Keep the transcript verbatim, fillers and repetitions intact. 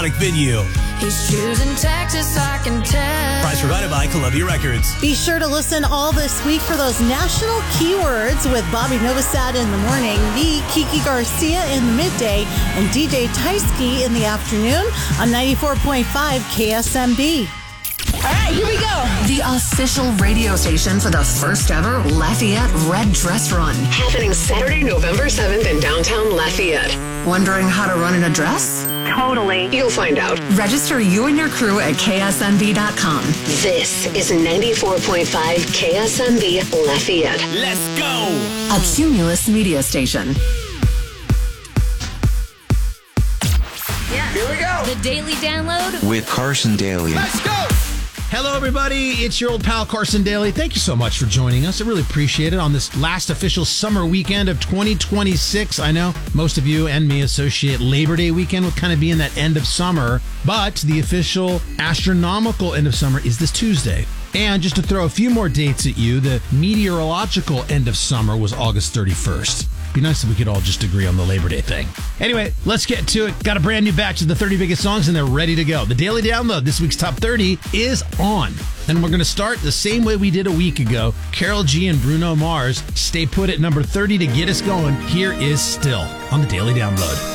iconic venue. He's choosing Texas, I can tell. Prize provided by Columbia Records. Be sure to listen all this week for those national keywords with Bobby Novosad in the morning, me, Kiki Garcia in the midday, and D J Tysky in the afternoon on ninety-four point five K S M B. All right, here we go. The official radio station for the first ever Lafayette Red Dress Run. Happening Saturday, November seventh in downtown Lafayette. Wondering how to run in a dress? Totally. You'll find out. Register you and your crew at K S M B dot com. This is ninety-four point five K S M B Lafayette. Let's go! A Cumulus media station. Yeah. Here we go. The Daily Download with Carson Daly. Let's go. Hello, everybody. It's your old pal, Carson Daly. Thank you so much for joining us. I really appreciate it on this last official summer weekend of twenty twenty-six. I know most of you and me associate Labor Day weekend with kind of being that end of summer, but the official astronomical end of summer is this Tuesday. And just to throw a few more dates at you, the meteorological end of summer was August thirty-first. Be nice if we could all just agree on the Labor Day thing. Anyway, let's get to it. Got a brand new batch of the thirty biggest songs, and they're ready to go. The Daily Download, this week's top thirty, is on. And we're going to start the same way we did a week ago. Karol G and Bruno Mars stay put at number thirty to get us going. Here is Still on the Daily Download.